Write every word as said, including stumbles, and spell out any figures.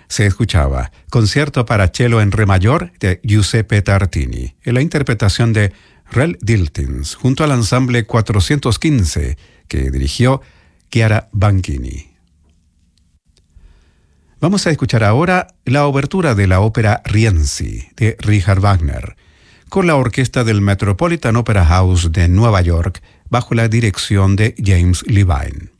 Se escuchaba Concierto para cello en re mayor de Giuseppe Tartini, en la interpretación de Rel Diltins, junto al ensamble cuatrocientos quince, que dirigió Chiara Banchini. Vamos a escuchar ahora la obertura de la ópera Rienzi, de Richard Wagner, con la orquesta del Metropolitan Opera House de Nueva York, bajo la dirección de James Levine.